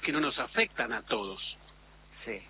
que no nos afectan a todos. Sí.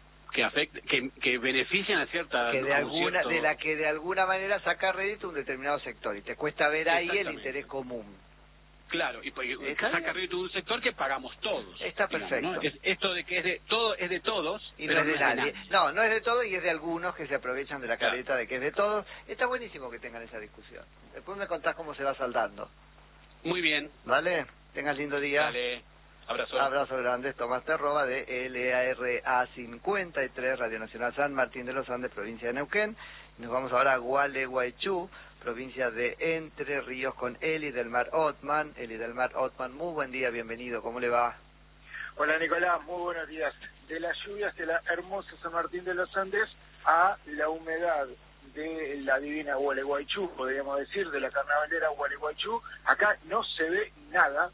Que benefician a cierta... Que de la que de alguna manera saca rédito un determinado sector, y te cuesta ver ahí el interés común. Claro, y saca rédito de un sector que pagamos todos. Está perfecto. ¿No? Esto de que es de todos, y pero no es de nadie. No, no es de todos y es de algunos que se aprovechan de la careta de que es de todos. Está buenísimo que tengan esa discusión. Después me contás cómo se va saldando. Muy bien. ¿Vale? Tengas lindo día. Dale. Abrazo. Abrazo grande. Tomás Terroba de LARA 53, Radio Nacional San Martín de los Andes, provincia de Neuquén. Nos vamos ahora a Gualeguaychú, provincia de Entre Ríos, con Eli del Mar Othman. Eli del Mar Othman, muy buen día, bienvenido. ¿Cómo le va? Hola Nicolás, muy buenos días. De las lluvias de la hermosa San Martín de los Andes a la humedad de la divina Gualeguaychú, podríamos decir, de la carnavalera Gualeguaychú, acá no se ve nada,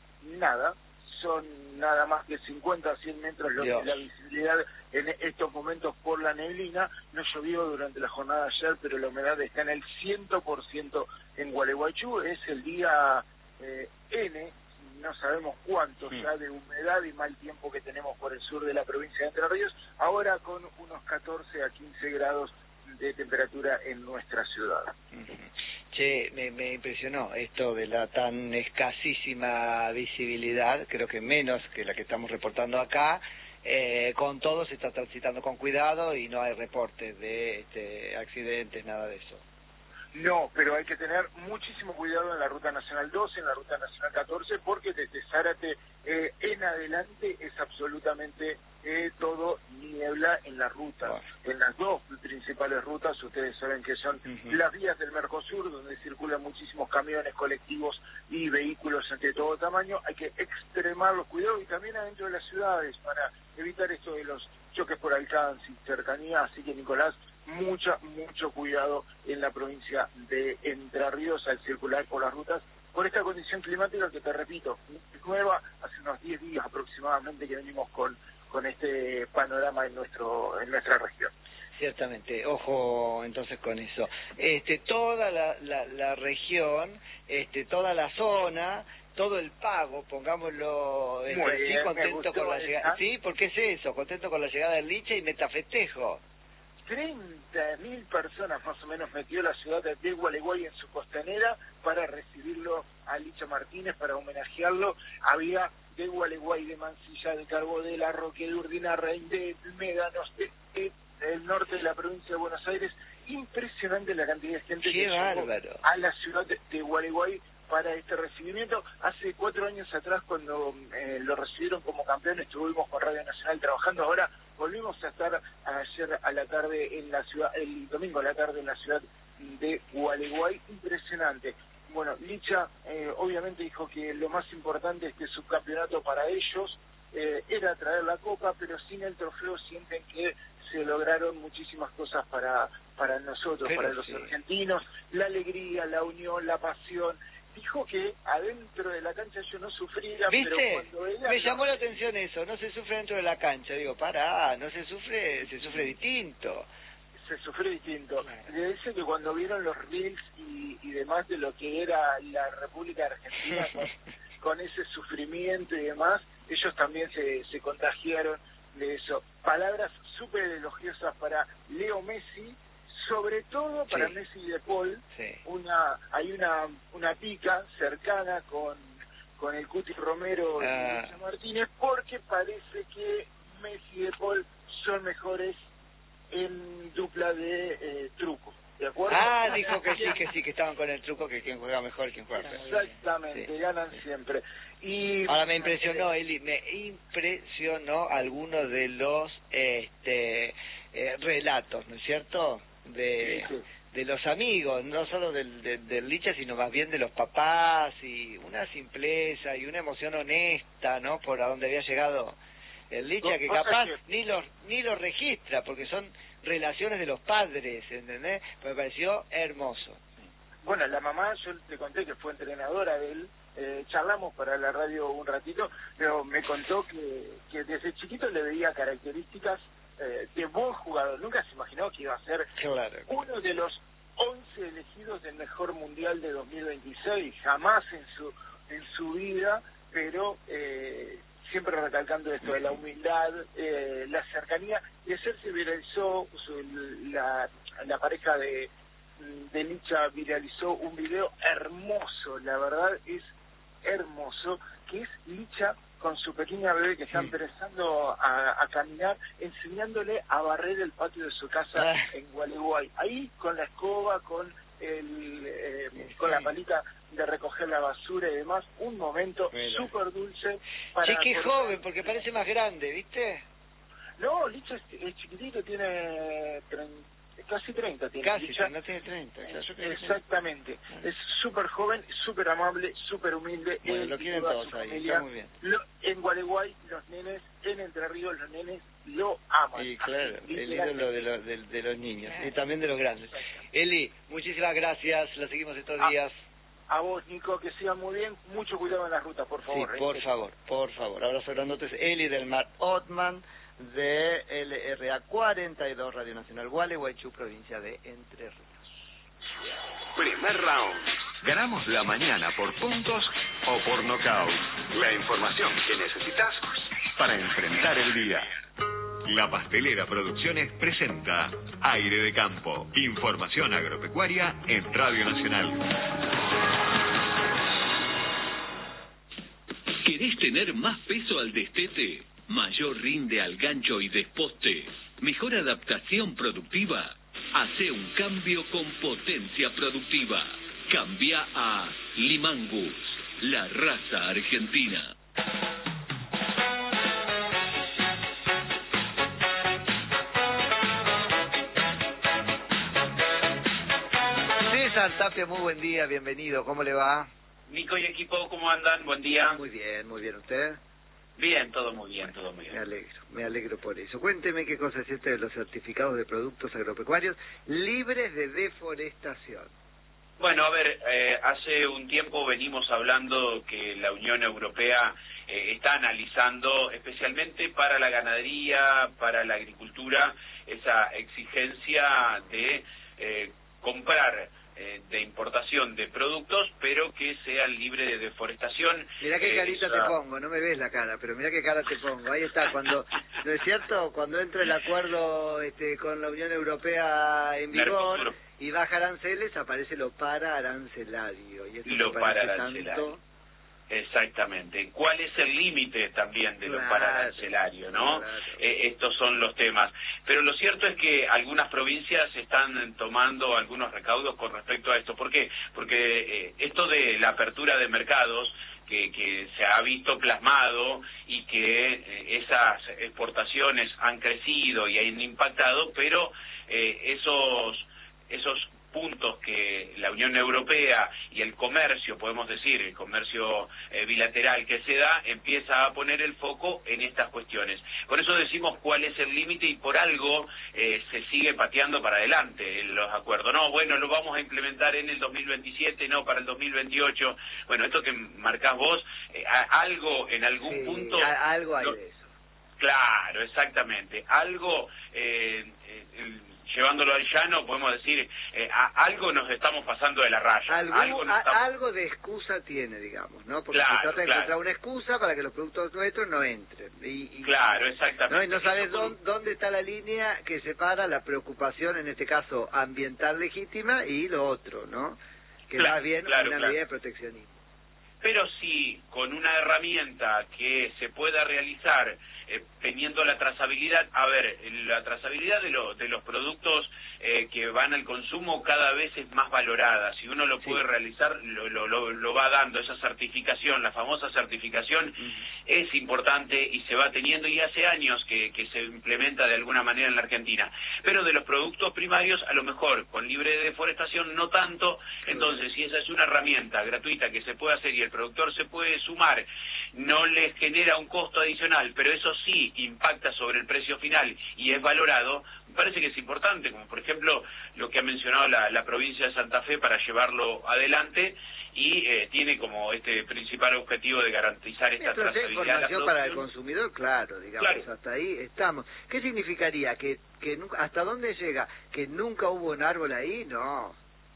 son nada más que 50 a 100 metros la visibilidad en estos momentos por la neblina. No llovió durante la jornada de ayer, pero la humedad está en el 100% en Gualeguaychú. Es el día N, no sabemos cuánto ya de humedad y mal tiempo que tenemos por el sur de la provincia de Entre Ríos, ahora con unos 14 a 15 grados de temperatura en nuestra ciudad. Che, me impresionó esto de la tan escasísima visibilidad, creo que menos que la que estamos reportando acá. Con todo se está transitando con cuidado y no hay reportes de accidentes, nada de eso. No, pero hay que tener muchísimo cuidado en la Ruta Nacional 12, en la Ruta Nacional 14, porque desde Zárate en adelante es absolutamente todo niebla en la ruta. En las dos principales rutas, ustedes saben que son las vías del Mercosur, donde circulan muchísimos camiones, colectivos y vehículos de todo tamaño. Hay que extremar los cuidados y también adentro de las ciudades para evitar esto de los choques por alcance y cercanía. Así que, Nicolás, mucho cuidado en la provincia de Entre Ríos al circular por las rutas por esta condición climática que, te repito, es nueva. Hace unos 10 días aproximadamente que venimos con este panorama en nuestra región. Ciertamente, ojo entonces con eso. Toda la región, toda la zona, todo el pago, pongámoslo así, contento con la llegada. Sí, ¿por qué es eso? Contento con la llegada del Licha y metafestejo. 30.000 personas más o menos metió la ciudad de Gualeguay en su costanera para recibirlo a Licha Martínez, para homenajearlo. Había de Gualeguay, de Mansilla, de Carbó, de La Roque, de Urdinarrain, de Médanos, del norte de la provincia de Buenos Aires. Impresionante la cantidad de gente que llegó a la ciudad de Gualeguay para este recibimiento. Hace 4 años atrás, cuando lo recibieron como campeón, estuvimos con Radio Nacional trabajando. Ahora volvimos a estar ayer a la tarde en la ciudad, el domingo a la tarde en la ciudad de Gualeguay. Impresionante. Bueno, Licha obviamente dijo que lo más importante de este subcampeonato para ellos era traer la copa, pero sin el trofeo sienten que se lograron muchísimas cosas para nosotros, para los argentinos, la alegría, la unión, la pasión. Dijo que adentro de la cancha ellos no sufrían, pero cuando ella... Me llamó la atención eso, no se sufre dentro de la cancha. Digo, no se sufre distinto. Se sufre distinto. Le dice que cuando vieron los reels y demás de lo que era la República Argentina con ese sufrimiento y demás, ellos también se contagiaron de eso. Palabras súper elogiosas para Leo Messi, sobre todo para Messi y De Paul. Hay una pica cercana con el Cuti Romero y Licha Martínez, porque parece que Messi y De Paul son mejores en dupla de truco, ¿de acuerdo? Dijo que sí, que estaban con el truco, que quien juega mejor, quien juega mejor. Exactamente, ganan siempre. Y ahora me impresionó, Eli, algunos de los relatos, ¿no es cierto? De los amigos, no solo del Licha, sino más bien de los papás, y una simpleza y una emoción honesta, ¿no? Por a donde había llegado el Licha, que capaz ni lo registra, porque son relaciones de los padres, ¿entendés? Me pareció hermoso. Bueno, la mamá, yo te conté que fue entrenadora de él, charlamos para la radio un ratito, pero me contó que desde chiquito le veía características de buen jugador. Nunca se imaginó que iba a ser uno de los 11 elegidos del mejor mundial de 2026, jamás en su vida, pero siempre recalcando esto de la humildad, la cercanía, y ayer se viralizó la pareja de Licha viralizó un video hermoso, la verdad es hermoso, que es Licha con su pequeña bebé que está empezando a caminar, enseñándole a barrer el patio de su casa en Gualeguay, ahí con la escoba, con la palita de recoger la basura y demás, un momento súper dulce. Che, qué joven, porque parece más grande, ¿viste? No, Licha es chiquitito, tiene casi 30 tiene. Casi, Licha. no tiene 30. Exactamente. Es súper joven, súper amable, súper humilde. Bueno, lo quieren todos ahí, está muy bien. En Gualeguay, los nenes, en Entre Ríos, los nenes lo aman. Y claro, el ídolo de los niños y también de los grandes. Eli, muchísimas gracias, la seguimos estos días. A vos, Nico, que sigan muy bien, mucho cuidado en la ruta, por favor. Sí, por favor. Abrazo grandotes. Eli del Mar Othman, de LRA 42, Radio Nacional Gualeguaychú, provincia de Entre Ríos. Primer round. Ganamos la mañana por puntos o por nocaut. La información que necesitas para enfrentar el día. La Pastelera Producciones presenta Aire de Campo. Información agropecuaria en Radio Nacional. ¿Querés tener más peso al destete? ¿Mayor rinde al gancho y desposte? ¿Mejor adaptación productiva? Hace un cambio con potencia productiva. Cambia a Limangus, la raza argentina. César Tapia, muy buen día, bienvenido, ¿cómo le va? Nico y equipo, ¿cómo andan? Buen día. Muy bien, ¿usted? Bien, todo muy bien, todo muy bien. Me alegro por eso. Cuénteme qué cosa es esto de los certificados de productos agropecuarios libres de deforestación. Bueno, a ver, hace un tiempo venimos hablando que la Unión Europea está analizando, especialmente para la ganadería, para la agricultura, esa exigencia de comprar de importación de productos, pero que sean libres de deforestación. Mirá qué carita te pongo, no me ves la cara, pero mirá qué cara te pongo. Ahí está, cuando, ¿no es cierto? Cuando entra el acuerdo con la Unión Europea en vigor Mercosur, y baja aranceles, aparece lo para arancelario. Y eso lo para arancelario. Exactamente. ¿Cuál es el límite también de lo paraarancelario, no? Claro. Estos son los temas. Pero lo cierto es que algunas provincias están tomando algunos recaudos con respecto a esto. ¿Por qué? Porque esto de la apertura de mercados que se ha visto plasmado y que esas exportaciones han crecido y han impactado, pero esos puntos que la Unión Europea y el comercio, podemos decir, el comercio bilateral que se da, empieza a poner el foco en estas cuestiones. Por eso decimos cuál es el límite y por algo se sigue pateando para adelante los acuerdos. No, bueno, lo vamos a implementar en el 2027, no, para el 2028. Bueno, esto que marcás vos, algo en algún punto... Algo hay de eso. Claro, exactamente. Algo... llevándolo al llano, podemos decir, algo nos estamos pasando de la raya. Algo de excusa tiene, digamos, ¿no? Porque se trata de encontrar una excusa para que los productos nuestros no entren. Claro, exactamente. ¿No? Y no sabes dónde está la línea que separa la preocupación, en este caso ambiental legítima, y lo otro, ¿no? Que más bien una medida de proteccionismo. Pero sí, con una herramienta que se pueda realizar teniendo la trazabilidad, la trazabilidad de los productos que van al consumo cada vez es más valorada. Si uno lo puede realizar, lo va dando. Esa certificación, la famosa certificación, es importante y se va teniendo, y hace años que se implementa de alguna manera en la Argentina. Pero de los productos primarios, a lo mejor, con libre de deforestación, no tanto. Entonces, si esa es una herramienta gratuita que se puede hacer y el productor se puede sumar, no les genera un costo adicional, pero eso sí impacta sobre el precio final y es valorado, me parece que es importante, como por ejemplo lo que ha mencionado la provincia de Santa Fe para llevarlo adelante, y tiene como este principal objetivo de garantizar esta trazabilidad. Información para el consumidor, claro, digamos, hasta ahí estamos. ¿Qué significaría? ¿Que hasta dónde llega? ¿Que nunca hubo un árbol ahí? No.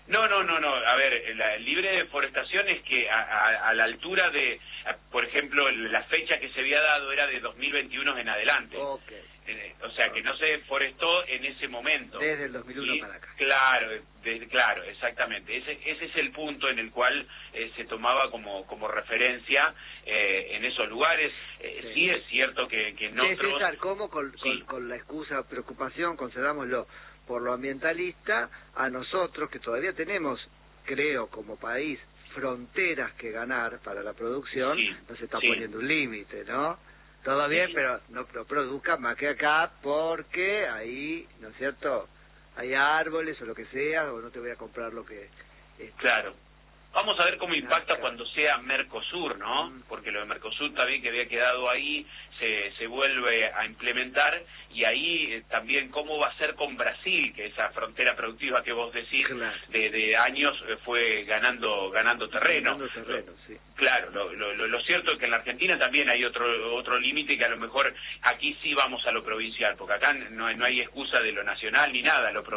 No. A ver, el libre deforestación es que a la altura de, por ejemplo, la fecha que se había dado era de 2021 en adelante. Okay. O sea, que no se deforestó en ese momento. Desde el 2001 para acá. Claro, exactamente. Ese es el punto en el cual se tomaba como referencia en esos lugares. Sí es cierto que nosotros... César, ¿cómo con la excusa, preocupación, considerámoslo, por lo ambientalista, a nosotros que todavía tenemos, creo, como país, fronteras que ganar para la producción, nos está poniendo un límite, ¿no? Todo bien, pero no produzca más que acá, porque ahí, ¿no es cierto?, hay árboles o lo que sea, o no te voy a comprar lo que... Claro. Vamos a ver cómo impacta cuando sea Mercosur, ¿no? Porque lo de Mercosur también que había quedado ahí se vuelve a implementar, y ahí también cómo va a ser con Brasil, que esa frontera productiva que vos decís de años fue ganando terreno. Sí. Claro, lo cierto es que en la Argentina también hay otro límite, que a lo mejor aquí sí vamos a lo provincial, porque acá no hay excusa de lo nacional ni nada. Lo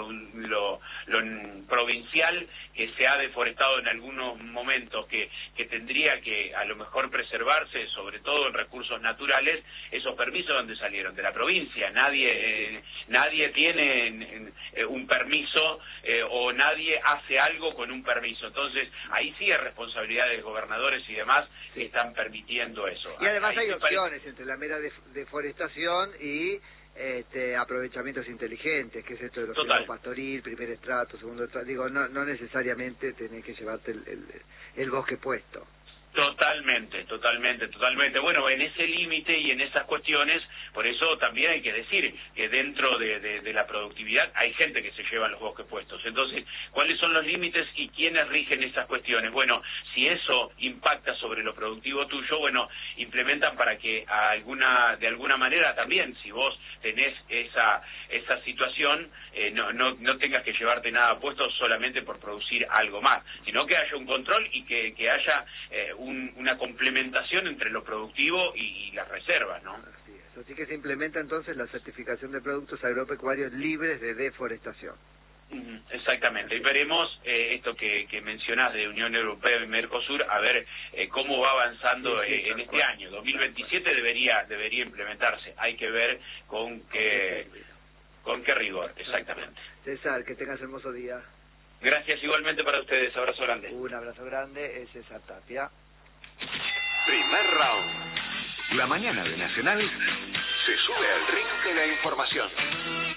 provincial, que se ha deforestado en algunos momentos, que tendría que a lo mejor preservarse, sobre todo en recursos naturales, esos permisos ¿dónde salieron? De la provincia. Nadie tiene un permiso o nadie hace algo con un permiso. Entonces ahí sí hay responsabilidad de gobernadores y demás que están permitiendo eso. Y además hay opciones entre la mera deforestación y aprovechamientos inteligentes, que es esto de los primeros pastoril, primer estrato, segundo estrato. Digo, no necesariamente tenés que llevarte el bosque puesto. Totalmente. Bueno, en ese límite y en esas cuestiones, por eso también hay que decir que dentro de la productividad hay gente que se lleva los bosques puestos. Entonces, ¿cuáles son los límites y quiénes rigen esas cuestiones? Bueno, si eso impacta sobre lo productivo tuyo, bueno, implementan para que de alguna manera también, si vos tenés esa situación, no tengas que llevarte nada puesto solamente por producir algo más, sino que haya un control y que haya una complementación entre lo productivo y las reservas, ¿no? Así que se implementa entonces la certificación de productos agropecuarios libres de deforestación. Exactamente, y veremos esto que mencionás de Unión Europea y Mercosur, a ver cómo va avanzando en este año. 2027 debería implementarse, hay que ver con qué rigor, exactamente. César, que tengas hermoso día. Gracias igualmente para ustedes, abrazo grande. Un abrazo grande, es César Tapia. Primer round. La mañana de Nacional se sube al ring de la información.